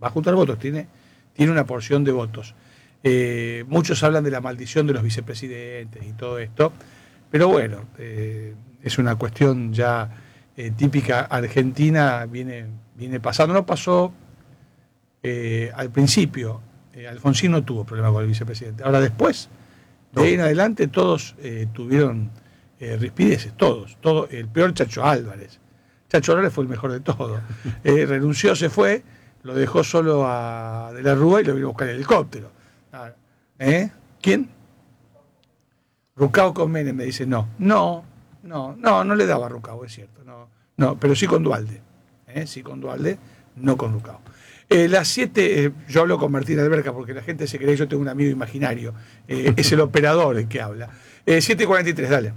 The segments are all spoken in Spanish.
va a juntar votos, tiene una porción de votos. Muchos hablan de la maldición de los vicepresidentes y todo esto, pero bueno, es una cuestión ya típica argentina, viene pasando. No pasó al principio, Alfonsín no tuvo problema con el vicepresidente. Ahora después, de ahí en adelante, todos tuvieron rispideces, todos. El peor Chacho Álvarez. Chacho Álvarez fue el mejor de todos. Renunció, se fue, lo dejó solo a De la Rúa y lo vino a buscar el helicóptero. ¿Quién? Rucao con Menem, me dice no le daba a Rucao, es cierto, no, pero sí con Duhalde, sí con Duhalde, no con Rucao. Las 7, yo hablo con Martín Alberca porque la gente se cree que yo tengo un amigo imaginario, es el operador el que habla. 7:43, dale.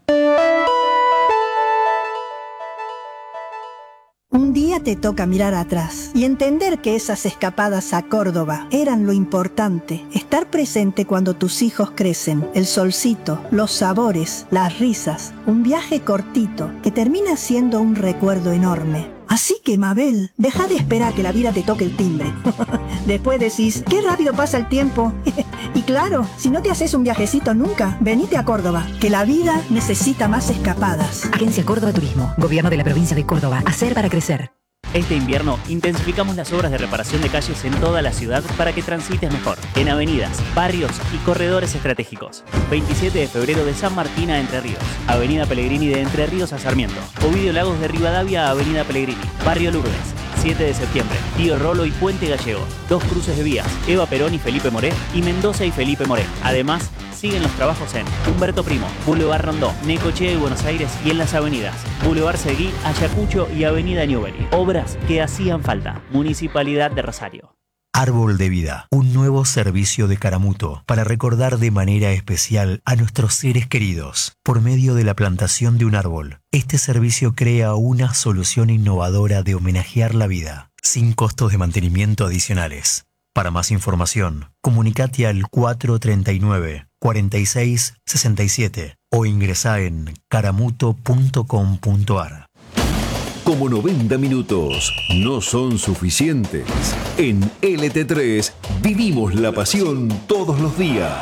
Un día te toca mirar atrás y entender que esas escapadas a Córdoba eran lo importante. Estar presente cuando tus hijos crecen, el solcito, los sabores, las risas. Un viaje cortito que termina siendo un recuerdo enorme. Así que, Mabel, deja de esperar que la vida te toque el timbre. Después decís, qué rápido pasa el tiempo. Y claro, si no te haces un viajecito nunca, venite a Córdoba, que la vida necesita más escapadas. Agencia Córdoba Turismo, Gobierno de la Provincia de Córdoba. Hacer para crecer. Este invierno intensificamos las obras de reparación de calles en toda la ciudad para que transites mejor, en avenidas, barrios y corredores estratégicos. 27 de febrero de San Martín a Entre Ríos, Avenida Pellegrini de Entre Ríos a Sarmiento, Ovidio Lagos de Rivadavia a Avenida Pellegrini, Barrio Lourdes. 7 de septiembre, Tío Rolo y Puente Gallego, 2 cruces de vías, Eva Perón y Felipe Moré, y Mendoza y Felipe Moré. Además, siguen los trabajos en Humberto Primo, Boulevard Rondó, Necochea y Buenos Aires y en las avenidas Boulevard Seguí, Ayacucho y Avenida Newbery. Obras que hacían falta. Municipalidad de Rosario. Árbol de Vida, un nuevo servicio de Caramuto para recordar de manera especial a nuestros seres queridos por medio de la plantación de un árbol. Este servicio crea una solución innovadora de homenajear la vida, sin costos de mantenimiento adicionales. Para más información, comunicate al 439-4667 o ingresá en caramuto.com.ar. Como 90 minutos no son suficientes, en LT3 vivimos la pasión todos los días.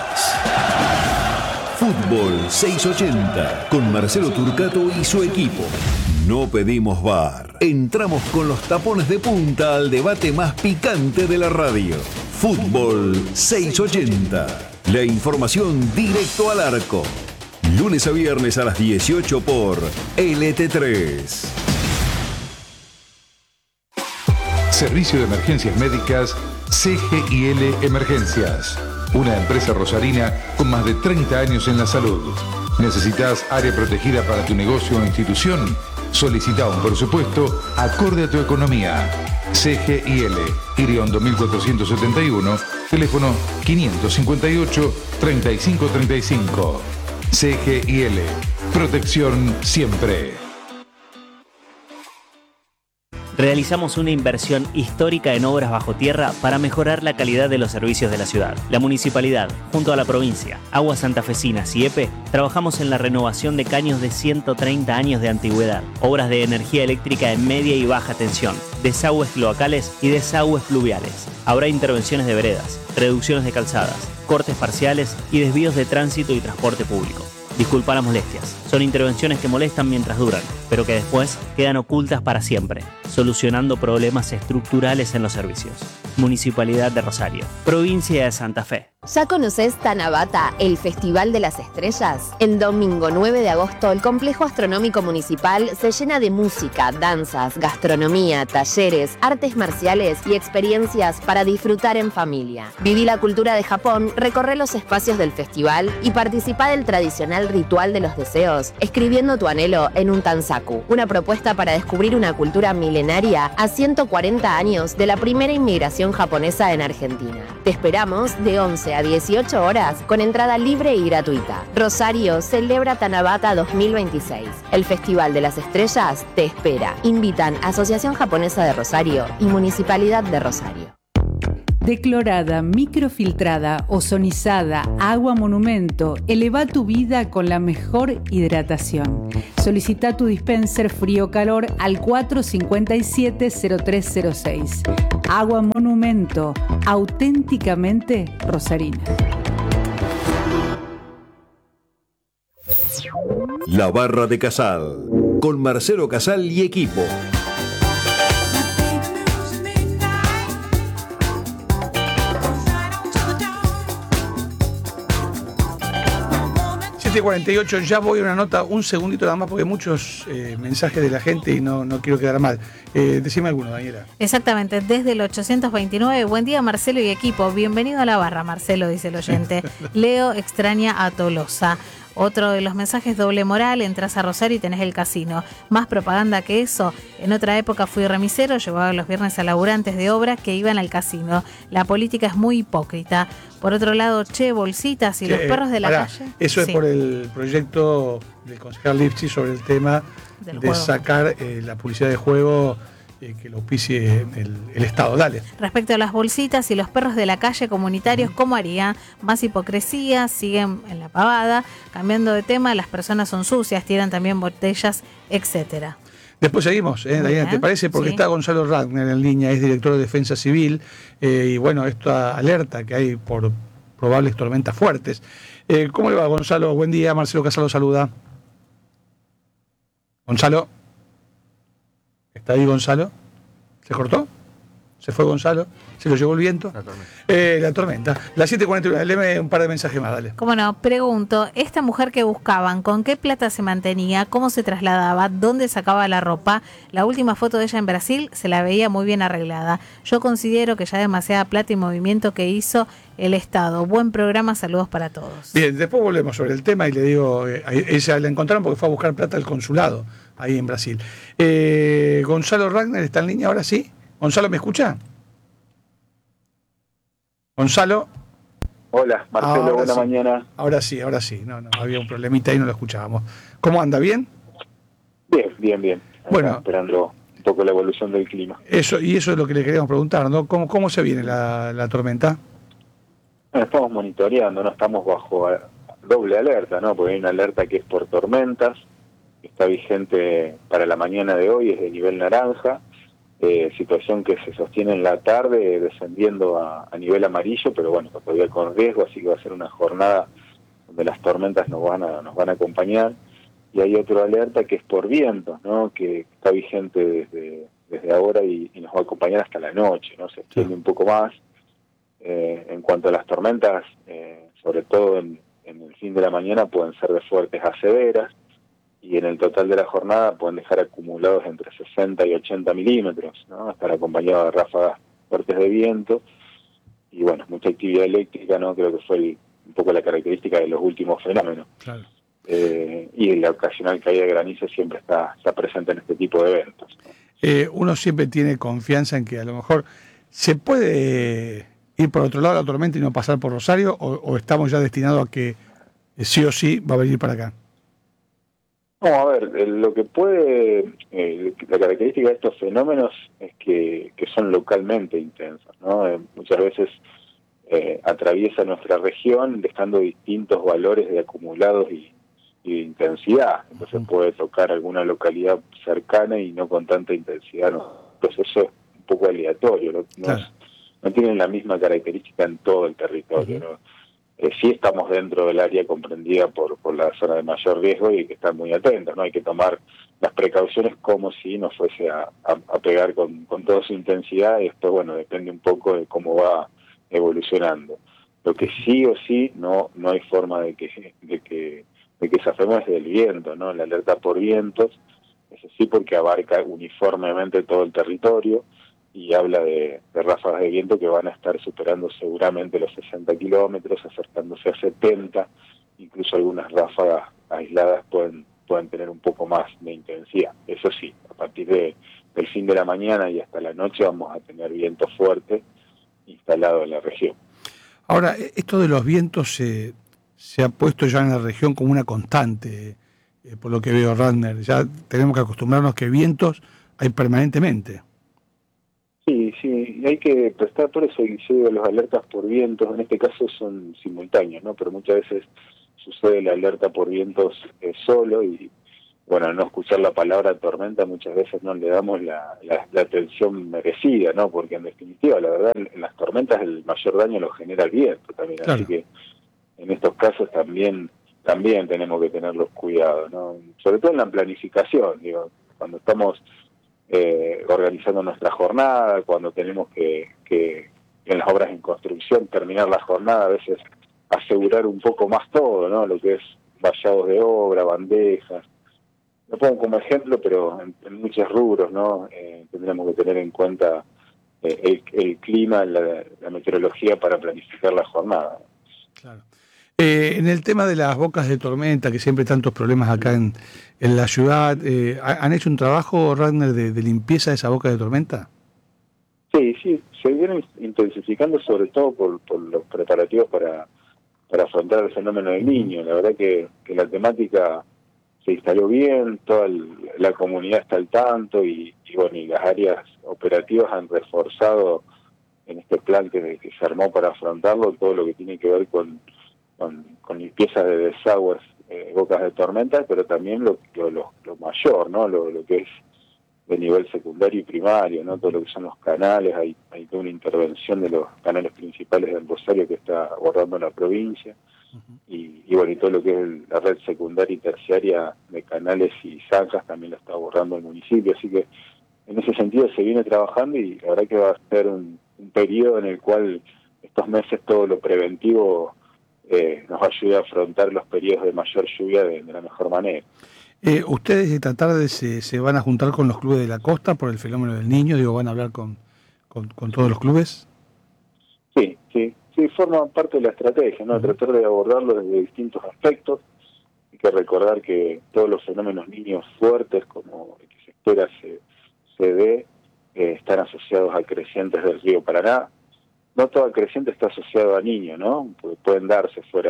Fútbol 680 con Marcelo Turcato y su equipo. No pedimos VAR. Entramos con los tapones de punta al debate más picante de la radio. Fútbol 680. La información directo al arco. Lunes a viernes a las 18 por LT3. Servicio de Emergencias Médicas CGIL Emergencias. Una empresa rosarina con más de 30 años en la salud. ¿Necesitas área protegida para tu negocio o institución? Solicita un presupuesto acorde a tu economía. CGIL, Iriondo 1471, teléfono 558-3535. CGIL, protección siempre. Realizamos una inversión histórica en obras bajo tierra para mejorar la calidad de los servicios de la ciudad. La municipalidad, junto a la provincia, Aguas Santafesinas y EPE, trabajamos en la renovación de caños de 130 años de antigüedad, obras de energía eléctrica en media y baja tensión, desagües cloacales y desagües pluviales. Habrá intervenciones de veredas, reducciones de calzadas, cortes parciales y desvíos de tránsito y transporte público. Disculpa las molestias. Son intervenciones que molestan mientras duran, pero que después quedan ocultas para siempre, solucionando problemas estructurales en los servicios. Municipalidad de Rosario, Provincia de Santa Fe. ¿Ya conoces Tanabata, el Festival de las Estrellas? El domingo 9 de agosto, el Complejo Astronómico Municipal se llena de música, danzas, gastronomía, talleres, artes marciales y experiencias para disfrutar en familia. Viví la cultura de Japón, recorre los espacios del festival y participa del tradicional ritual de los deseos, escribiendo tu anhelo en un tansaku, una propuesta para descubrir una cultura milenaria a 140 años de la primera inmigración japonesa en Argentina. Te esperamos de 11 a 18 horas con entrada libre y gratuita. Rosario celebra Tanabata 2026. El Festival de las Estrellas te espera. Invitan Asociación Japonesa de Rosario y Municipalidad de Rosario. Declorada, microfiltrada, ozonizada, agua monumento, eleva tu vida con la mejor hidratación. Solicita tu dispenser frío-calor al 457-0306. Agua monumento, auténticamente rosarina. La Barra de Casal, con Marcelo Casal y equipo. Siete 48, ya voy a una nota, un segundito nada más, porque hay muchos mensajes de la gente y no quiero quedar mal. Decime alguno, Daniela. Exactamente, desde el 829. Buen día, Marcelo y equipo. Bienvenido a la barra, Marcelo, dice el oyente. Leo extraña a Tolosa. Otro de los mensajes: doble moral, entras a Rosario y tenés el casino. Más propaganda que eso. En otra época fui remisero, llevaba los viernes a laburantes de obra que iban al casino. La política es muy hipócrita. Por otro lado, bolsitas y los perros de la calle. Eso es por el proyecto del concejal Lipsi sobre el tema de sacar la publicidad de juego que lo auspicie el Estado. Dale. Respecto a las bolsitas y los perros de la calle comunitarios, ¿cómo harían? Más hipocresía, siguen en la pavada. Cambiando de tema, las personas son sucias, tiran también botellas, etcétera. Después seguimos, Daniela, ¿te parece? Porque está Gonzalo Ragner en línea, es director de Defensa Civil, y bueno, esta alerta que hay por probables tormentas fuertes. ¿Cómo le va, Gonzalo? Buen día, Marcelo Casal lo saluda. Gonzalo. ¿Está ahí Gonzalo? ¿Se cortó? ¿Se fue Gonzalo? ¿Se lo llevó el viento? La tormenta. La 7:41, léeme un par de mensajes más, dale. Cómo no, pregunto, esta mujer que buscaban, ¿con qué plata se mantenía? ¿Cómo se trasladaba? ¿Dónde sacaba la ropa? La última foto de ella en Brasil se la veía muy bien arreglada. Yo considero que ya demasiada plata y movimiento que hizo el Estado. Buen programa, saludos para todos. Bien, después volvemos sobre el tema y le digo, ella la encontraron porque fue a buscar plata al consulado, ahí en Brasil. Gonzalo Ragner está en línea, ahora sí. Gonzalo, ¿me escucha? Gonzalo. Hola, Marcelo, buena mañana. Ahora sí. No, había un problemita y no lo escuchábamos. ¿Cómo anda? ¿Bien? Bien. Bueno, esperando un poco la evolución del clima. Eso es lo que le queríamos preguntar, ¿no? ¿Cómo se viene la tormenta? Bueno, estamos monitoreando, no estamos bajo doble alerta, ¿no? Porque hay una alerta que es por tormentas, que está vigente para la mañana de hoy, es de nivel naranja. Situación que se sostiene en la tarde, descendiendo a nivel amarillo, pero bueno, todavía con riesgo, así que va a ser una jornada donde las tormentas nos van a acompañar. Y hay otro alerta que es por vientos, ¿no? Que está vigente desde ahora y nos va a acompañar hasta la noche, ¿no? Se extiende un poco más. En cuanto a las tormentas, sobre todo en el fin de la mañana, pueden ser de fuertes a severas, y en el total de la jornada pueden dejar acumulados entre 60 y 80 milímetros, ¿no? Estar acompañado de ráfagas fuertes de viento, y bueno, mucha actividad eléctrica, ¿no? Creo que fue un poco la característica de los últimos fenómenos. Claro. Y la ocasional caída de granizo siempre está presente en este tipo de eventos, ¿no? Uno siempre tiene confianza en que a lo mejor se puede ir por otro lado de la tormenta y no pasar por Rosario, o estamos ya destinados a que sí o sí va a venir para acá. No, a ver, lo que puede, la característica de estos fenómenos es que son localmente intensos, ¿no? Muchas veces atraviesa nuestra región dejando distintos valores de acumulados y de intensidad. Entonces puede tocar alguna localidad cercana y no con tanta intensidad, ¿no? Entonces eso es un poco aleatorio, no tienen la misma característica en todo el territorio, ¿no? Sí estamos dentro del área comprendida por la zona de mayor riesgo y hay que estar muy atentos, ¿no? Hay que tomar las precauciones como si nos fuese a pegar con toda su intensidad, y después, bueno, depende un poco de cómo va evolucionando. Lo que sí o sí no hay forma de que zafemos es del viento, ¿no? La alerta por vientos, eso sí, porque abarca uniformemente todo el territorio y habla de ráfagas de viento que van a estar superando seguramente los 60 kilómetros, acercándose a 70, incluso algunas ráfagas aisladas pueden tener un poco más de intensidad. Eso sí, a partir del fin de la mañana y hasta la noche vamos a tener viento fuerte instalado en la región. Ahora, esto de los vientos se ha puesto ya en la región como una constante, por lo que veo, Ragner. Ya tenemos que acostumbrarnos que vientos hay permanentemente. Sí, y hay que prestar, por eso los alertas por vientos, en este caso son simultáneos, ¿no? Pero muchas veces sucede la alerta por vientos solo y, bueno, al no escuchar la palabra tormenta muchas veces no le damos la atención merecida, ¿no? Porque en definitiva, la verdad, en las tormentas el mayor daño lo genera el viento también, claro. Así que en estos casos también tenemos que tener los cuidados, ¿no? Sobre todo en la planificación, digo, cuando estamos organizando nuestra jornada, cuando tenemos que en las obras en construcción terminar la jornada, a veces asegurar un poco más todo, ¿no? Lo que es vallados de obra, bandejas. Lo pongo como ejemplo, pero en muchos rubros, ¿no? Tendremos que tener en cuenta el clima, la meteorología para planificar la jornada. Claro. En el tema de las bocas de tormenta, que siempre hay tantos problemas acá en la ciudad, ¿han hecho un trabajo, Ragnar, de limpieza de esa boca de tormenta? Sí, se vienen intensificando sobre todo por los preparativos para afrontar el fenómeno del Niño. La verdad que la temática se instaló bien, toda la comunidad está al tanto y bueno, y las áreas operativas han reforzado en este plan que se armó para afrontarlo todo lo que tiene que ver con limpieza de desagües, bocas de tormenta, pero también lo mayor, ¿no? Lo que es de nivel secundario y primario, ¿no? Todo lo que son los canales, hay toda una intervención de los canales principales del Rosario que está abordando la provincia, y bueno, y todo lo que es la red secundaria y terciaria de canales y zanjas también lo está abordando el municipio, así que en ese sentido se viene trabajando y la verdad que va a ser un periodo en el cual estos meses todo lo preventivo nos ayuda a afrontar los periodos de mayor lluvia de la mejor manera. ¿Ustedes esta tarde se van a juntar con los clubes de la costa por el fenómeno del Niño? Digo, ¿van a hablar con todos los clubes? Sí, forma parte de la estrategia, ¿no? Tratar de abordarlo desde distintos aspectos. Hay que recordar que todos los fenómenos niños fuertes, como el que se espera se dé, están asociados a crecientes del río Paraná. No toda creciente está asociada a niño, ¿no? Pueden darse fuera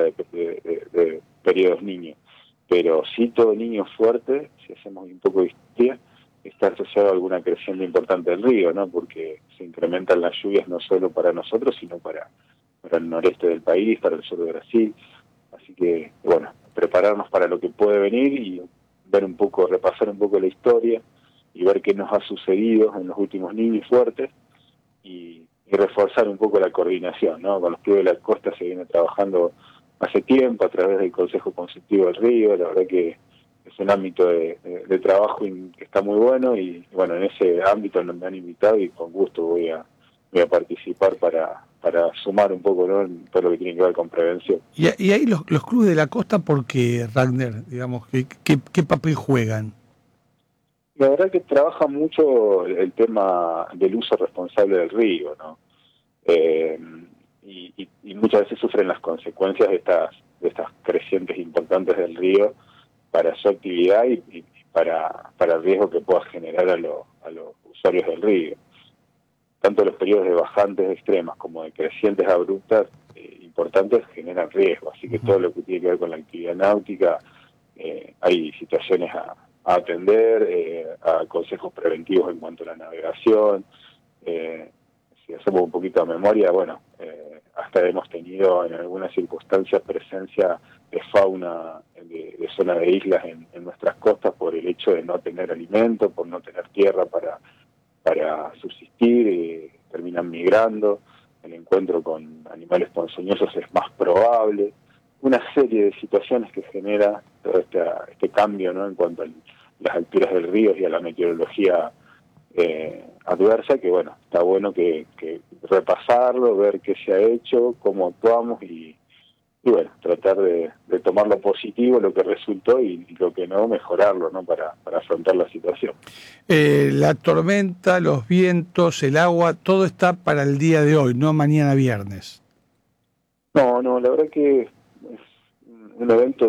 de periodos niños. Pero sí todo niño fuerte, si hacemos un poco de historia, está asociado a alguna creciente importante del río, ¿no? Porque se incrementan las lluvias no solo para nosotros, sino para el noreste del país, para el sur de Brasil. Así que, bueno, prepararnos para lo que puede venir y ver un poco, repasar un poco la historia y ver qué nos ha sucedido en los últimos niños fuertes y reforzar un poco la coordinación, ¿no? Con los clubes de la costa se viene trabajando hace tiempo a través del Consejo Consultivo del Río. La verdad que es un ámbito de trabajo que está muy bueno y bueno, en ese ámbito me han invitado y con gusto voy a participar para sumar un poco, ¿no? En todo lo que tiene que ver con prevención. Y ahí los clubes de la costa, porque Ragnar, digamos, ¿qué papel juegan? La verdad que trabaja mucho el tema del uso responsable del río, ¿no? Y muchas veces sufren las consecuencias de estas crecientes importantes del río para su actividad y para el riesgo que pueda generar a los usuarios del río. Tanto los periodos de bajantes extremas como de crecientes abruptas importantes generan riesgo, así que todo lo que tiene que ver con la actividad náutica, hay situaciones a atender, a consejos preventivos en cuanto a la navegación. Si hacemos un poquito de memoria, bueno, hasta hemos tenido en algunas circunstancias presencia de fauna de zona de islas en nuestras costas por el hecho de no tener alimento, por no tener tierra para subsistir, terminan migrando, el encuentro con animales ponzoñosos es más probable, una serie de situaciones que genera todo este cambio, ¿no? En cuanto a las alturas del río y a la meteorología adversa, que bueno, está bueno que repasarlo, ver qué se ha hecho, cómo actuamos y bueno, tratar de tomar lo positivo, lo que resultó y lo que no, mejorarlo, ¿no? Para afrontar la situación. La tormenta, los vientos, el agua, todo está para el día de hoy, no mañana viernes. No, la verdad que es un evento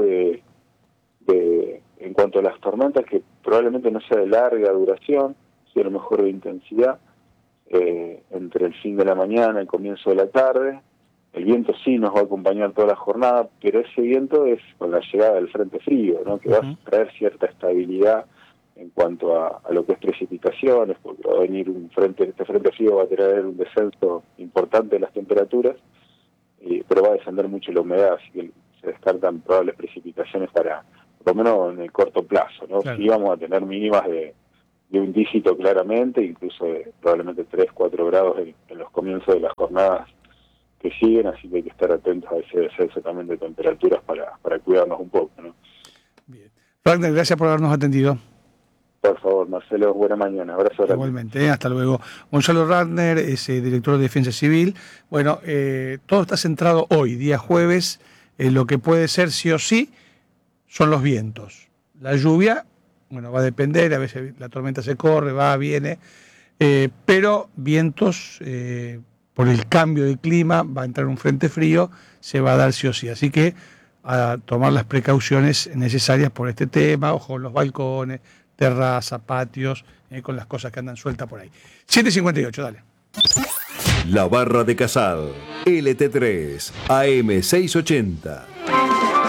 en cuanto a las tormentas que probablemente no sea de larga duración, a lo mejor de intensidad, entre el fin de la mañana y el comienzo de la tarde. El viento sí nos va a acompañar toda la jornada, pero ese viento es con la llegada del frente frío, ¿no? Que va a traer cierta estabilidad en cuanto a lo que es precipitaciones, porque va a venir este frente frío va a traer un descenso importante de las temperaturas, pero va a descender mucho la humedad, así que se descartan probables precipitaciones para, por lo menos en el corto plazo, ¿no? Claro. Sí vamos a tener mínimas de un dígito claramente, incluso de probablemente 3-4 grados en los comienzos de las jornadas que siguen, así que hay que estar atentos a ese descenso también de temperaturas para cuidarnos un poco, ¿no? Bien. Ragnar, gracias por habernos atendido. Por favor, Marcelo, buena mañana. Abrazo grande. Igualmente, hasta luego. Gonzalo Ragnar es director de Defensa Civil. Bueno, todo está centrado hoy, día jueves, lo que puede ser sí o sí son los vientos. La lluvia, bueno, va a depender, a veces la tormenta se corre, va, viene, pero vientos, por el cambio de clima, va a entrar un frente frío, se va a dar sí o sí. Así que a tomar las precauciones necesarias por este tema, ojo, los balcones, terraza, patios, con las cosas que andan sueltas por ahí. 7:58, dale. La Barra de Casal, LT3, AM680.